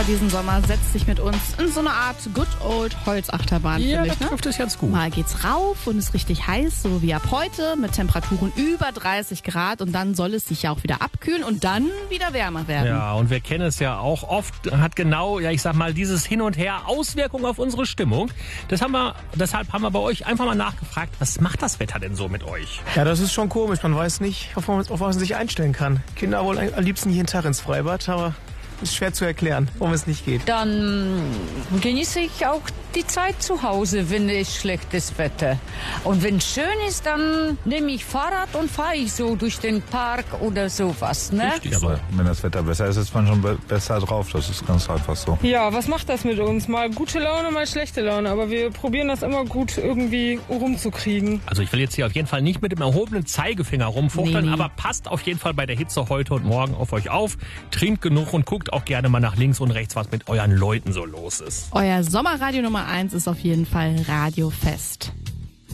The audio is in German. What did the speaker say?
Diesen Sommer setzt sich mit uns in so eine Art Good Old Holzachterbahn, Ja, finde ich. das trifft es ganz gut. Mal geht's rauf und ist richtig heiß, so wie ab heute, mit Temperaturen über 30 Grad. Und dann soll es sich ja auch wieder abkühlen und dann wieder wärmer werden. Ja, und wir kennen es ja auch. Oft hat genau, dieses Hin und Her Auswirkungen auf unsere Stimmung. Deshalb haben wir bei euch einfach mal nachgefragt, was macht das Wetter denn so mit euch? Ja, das ist schon komisch. Man weiß nicht, auf was man sich einstellen kann. Kinder wollen am liebsten jeden Tag ins Freibad, aber ist schwer zu erklären, warum es nicht geht. Dann genieße ich auch die Zeit zu Hause, wenn es schlechtes Wetter. Und wenn es schön ist, dann nehme ich Fahrrad und fahre ich so durch den Park oder sowas. Ne? Richtig, Aber wenn das Wetter besser ist, ist man schon besser drauf. Das ist ganz einfach so. Ja, was macht das mit uns? Mal gute Laune, mal schlechte Laune. Aber wir probieren das immer gut irgendwie rumzukriegen. Also ich will jetzt hier auf jeden Fall nicht mit dem erhobenen Zeigefinger rumfuchteln, Nee. aber passt auf jeden Fall bei der Hitze heute und morgen auf euch auf. Trinkt genug und guckt auch gerne mal nach links und rechts, was mit euren Leuten so los ist. Euer Sommerradio Nummer 1 ist auf jeden Fall Radio Fest.